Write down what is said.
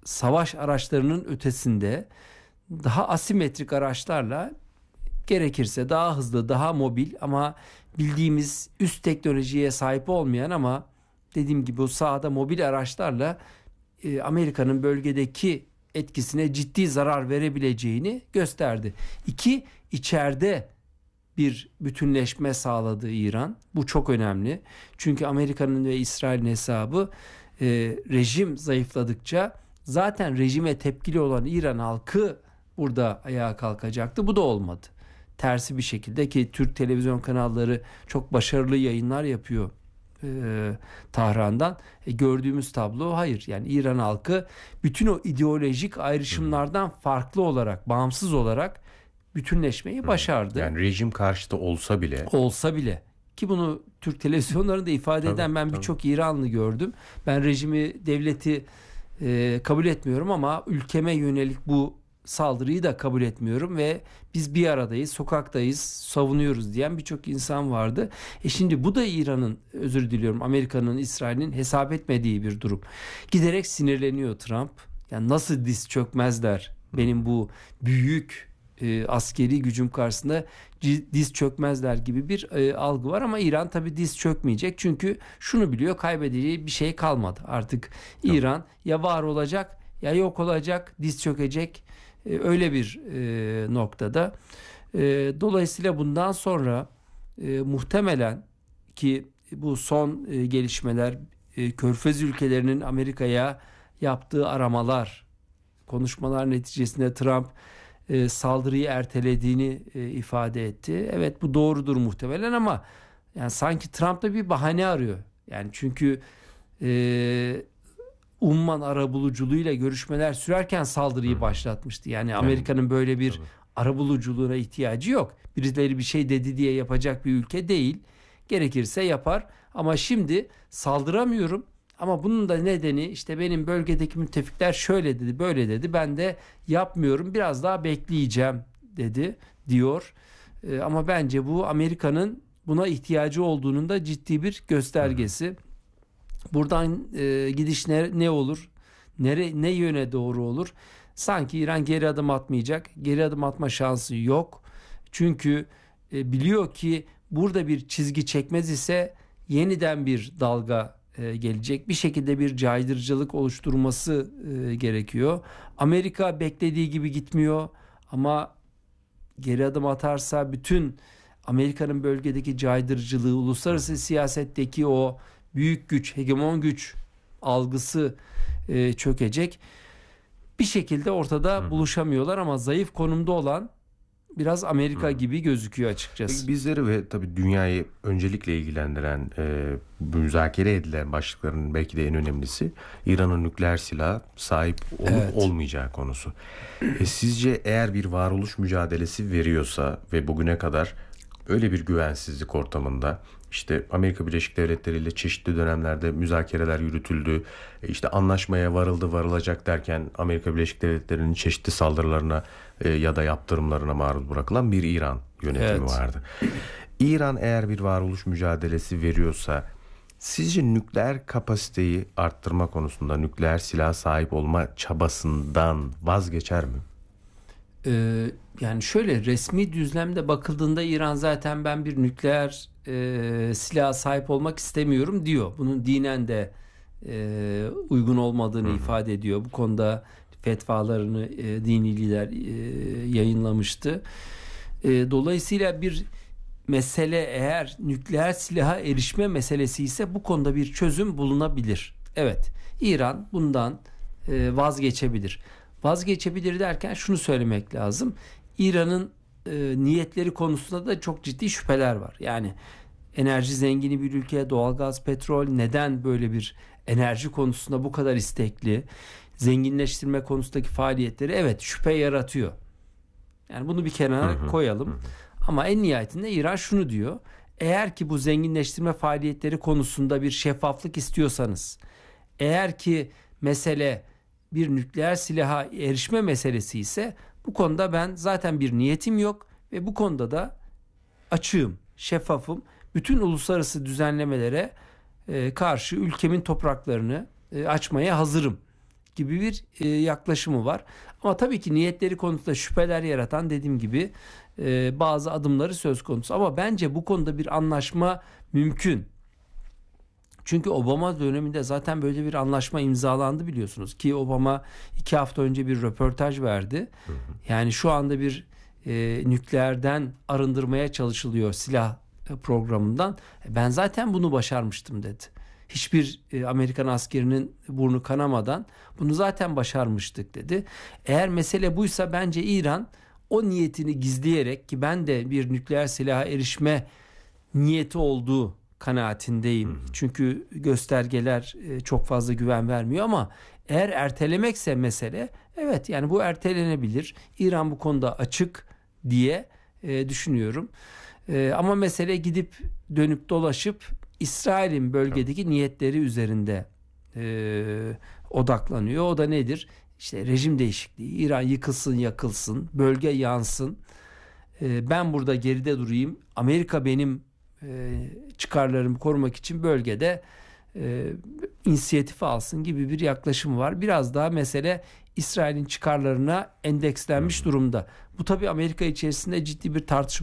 savaş araçlarının ötesinde daha asimetrik araçlarla, gerekirse daha hızlı, daha mobil ama bildiğimiz üst teknolojiye sahip olmayan ama dediğim gibi o sahada mobil araçlarla Amerika'nın bölgedeki etkisine ciddi zarar verebileceğini gösterdi. İki, içeride bir bütünleşme sağladı İran. Bu çok önemli. Çünkü Amerika'nın ve İsrail'in hesabı, rejim zayıfladıkça zaten rejime tepkili olan İran halkı burada ayağa kalkacaktı. Bu da olmadı. Tersi bir şekilde, ki Türk televizyon kanalları çok başarılı yayınlar yapıyor Tahran'dan. Gördüğümüz tablo hayır. Yani İran halkı bütün o ideolojik ayrışımlardan farklı olarak, bağımsız olarak bütünleşmeyi başardı. Yani rejim karşıtı olsa bile ki bunu Türk televizyonlarında ifade eden ben birçok İranlı gördüm. Ben rejimi, devleti kabul etmiyorum ama ülkeme yönelik bu saldırıyı da kabul etmiyorum ve biz bir aradayız, sokaktayız, savunuyoruz diyen birçok insan vardı. Şimdi bu da İran'ın, özür diliyorum, Amerika'nın, İsrail'in hesap etmediği bir durum. Giderek sinirleniyor Trump. Yani nasıl diz çökmezler benim bu büyük askeri gücüm karşısında, diz çökmezler gibi bir algı var ama İran tabii diz çökmeyecek. Çünkü şunu biliyor, kaybedeceği bir şey kalmadı. Artık İran ya var olacak ya yok olacak, diz çökecek, öyle bir noktada. Dolayısıyla bundan sonra muhtemelen ki bu son gelişmeler, Körfez ülkelerinin Amerika'ya yaptığı aramalar, konuşmalar neticesinde Trump saldırıyı ertelediğini ifade etti. Evet, bu doğrudur muhtemelen ama yani sanki Trump da bir bahane arıyor. Yani çünkü Umman arabuluculuğuyla görüşmeler sürerken saldırıyı başlatmıştı. Yani Amerika'nın böyle bir arabuluculuğuna ihtiyacı yok. Birileri bir şey dedi diye yapacak bir ülke değil. Gerekirse yapar ama şimdi saldıramıyorum. Ama bunun da nedeni işte benim bölgedeki müttefikler şöyle dedi, böyle dedi. Ben de yapmıyorum, biraz daha bekleyeceğim diyor. Ama bence bu Amerika'nın buna ihtiyacı olduğunun da ciddi bir göstergesi. Buradan gidiş ne olur? Ne yöne doğru olur? Sanki İran geri adım atmayacak. Geri adım atma şansı yok. Çünkü biliyor ki burada bir çizgi çekmez ise yeniden bir dalga gelecek. Bir şekilde bir caydırıcılık oluşturması gerekiyor. Amerika beklediği gibi gitmiyor ama geri adım atarsa bütün Amerika'nın bölgedeki caydırıcılığı, uluslararası siyasetteki o büyük güç, hegemon güç algısı çökecek. Bir şekilde ortada buluşamıyorlar ama zayıf konumda olan biraz Amerika gibi gözüküyor açıkçası. Bizleri ve tabii dünyayı öncelikle ilgilendiren, müzakere edilen başlıkların belki de en önemlisi İran'ın nükleer silah sahip olup olmayacağı konusu. Sizce eğer bir varoluş mücadelesi veriyorsa ve bugüne kadar öyle bir güvensizlik ortamında, işte Amerika Birleşik Devletleri ile çeşitli dönemlerde müzakereler yürütüldü, işte anlaşmaya varılacak derken Amerika Birleşik Devletleri'nin çeşitli saldırılarına ya da yaptırımlarına maruz bırakılan bir İran yönetimi vardı. İran eğer bir varoluş mücadelesi veriyorsa sizce nükleer kapasiteyi arttırma konusunda, nükleer silah sahip olma çabasından vazgeçer mi? Yani şöyle, resmi düzlemde bakıldığında İran zaten ben bir nükleer silaha sahip olmak istemiyorum diyor. Bunun dinen de uygun olmadığını ifade ediyor. Bu konuda fetvalarını dini lider yayınlamıştı. Dolayısıyla bir mesele eğer nükleer silaha erişme meselesi ise bu konuda bir çözüm bulunabilir. Evet, İran bundan vazgeçebilir. Vazgeçebilir derken şunu söylemek lazım. İran'ın niyetleri konusunda da çok ciddi şüpheler var. Yani enerji zengini bir ülke, doğalgaz, petrol, neden böyle bir enerji konusunda bu kadar istekli? Zenginleştirme konusundaki faaliyetleri evet şüphe yaratıyor. Yani bunu bir kenara koyalım. Ama en nihayetinde İran şunu diyor. Eğer ki bu zenginleştirme faaliyetleri konusunda bir şeffaflık istiyorsanız, eğer ki mesele bir nükleer silaha erişme meselesi ise bu konuda ben zaten bir niyetim yok ve bu konuda da açığım, şeffafım. Bütün uluslararası düzenlemelere karşı ülkemin topraklarını açmaya hazırım gibi bir yaklaşımı var. Ama tabii ki niyetleri konusunda şüpheler yaratan, dediğim gibi bazı adımları söz konusu. Ama bence bu konuda bir anlaşma mümkün. Çünkü Obama döneminde zaten böyle bir anlaşma imzalandı, biliyorsunuz ki Obama 2 hafta önce bir röportaj verdi. Yani şu anda bir nükleerden arındırmaya çalışılıyor, silah programından. Ben zaten bunu başarmıştım dedi. Hiçbir Amerikan askerinin burnu kanamadan bunu zaten başarmıştık dedi. Eğer mesele buysa bence İran o niyetini gizleyerek, ki ben de bir nükleer silaha erişme niyeti olduğu kanaatindeyim. Çünkü göstergeler çok fazla güven vermiyor, ama eğer ertelemekse mesele, evet yani bu ertelenebilir. İran bu konuda açık diye düşünüyorum. Ama mesele gidip dönüp dolaşıp İsrail'in bölgedeki niyetleri üzerinde odaklanıyor. O da nedir? İşte rejim değişikliği, İran yıkılsın, yakılsın, bölge yansın. Ben burada geride durayım. Amerika benim çıkarlarımı korumak için bölgede inisiyatif alsın gibi bir yaklaşım var. Biraz daha mesele İsrail'in çıkarlarına endekslenmiş durumda. Bu tabii Amerika içerisinde ciddi bir tartışma